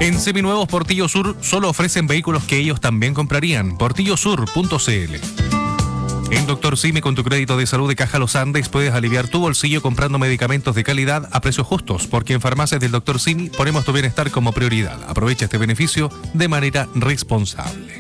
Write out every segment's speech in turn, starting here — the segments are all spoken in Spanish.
En Seminuevos Portillo Sur solo ofrecen vehículos que ellos también comprarían. portillosur.cl. En Dr. Simi, con tu crédito de salud de Caja Los Andes, puedes aliviar tu bolsillo comprando medicamentos de calidad a precios justos, porque en farmacias del Dr. Simi ponemos tu bienestar como prioridad. Aprovecha este beneficio de manera responsable.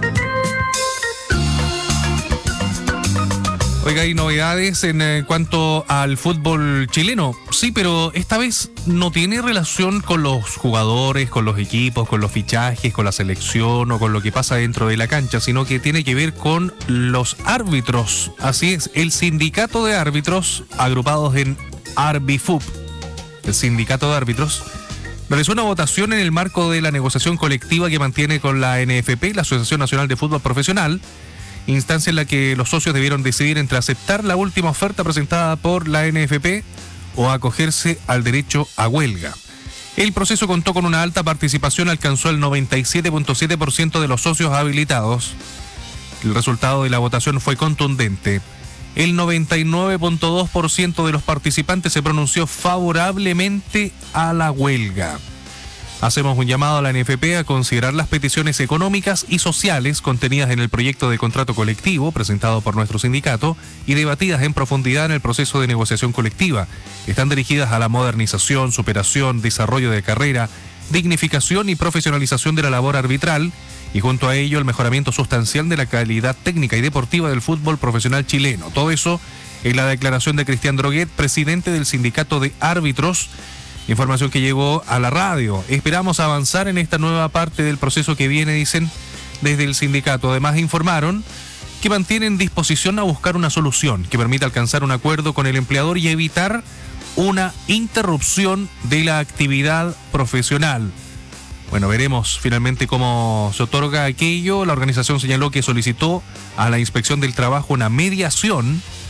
Oiga, hay novedades en cuanto al fútbol chileno. Sí, pero esta vez no tiene relación con los jugadores, con los equipos, con los fichajes, con la selección o con lo que pasa dentro de la cancha, sino que tiene que ver con los árbitros. Así es, el sindicato de árbitros, agrupados en Arbifub, el sindicato de árbitros, realizó una votación en el marco de la negociación colectiva que mantiene con la NFP, la Asociación Nacional de Fútbol Profesional, instancia en la que los socios debieron decidir entre aceptar la última oferta presentada por la NFP o acogerse al derecho a huelga. El proceso contó con una alta participación, alcanzó el 97.7% de los socios habilitados. El resultado de la votación fue contundente. El 99.2% de los participantes se pronunció favorablemente a la huelga. Hacemos un llamado a la NFP a considerar las peticiones económicas y sociales contenidas en el proyecto de contrato colectivo presentado por nuestro sindicato y debatidas en profundidad en el proceso de negociación colectiva. Están dirigidas a la modernización, superación, desarrollo de carrera, dignificación y profesionalización de la labor arbitral y junto a ello el mejoramiento sustancial de la calidad técnica y deportiva del fútbol profesional chileno. Todo eso en la declaración de Cristian Droguet, presidente del sindicato de árbitros. Información que llegó a la radio. Esperamos avanzar en esta nueva parte del proceso que viene, dicen desde el sindicato. Además informaron que mantienen disposición a buscar una solución que permita alcanzar un acuerdo con el empleador y evitar una interrupción de la actividad profesional. Bueno, veremos finalmente cómo se otorga aquello. La organización señaló que solicitó a la Inspección del Trabajo una mediación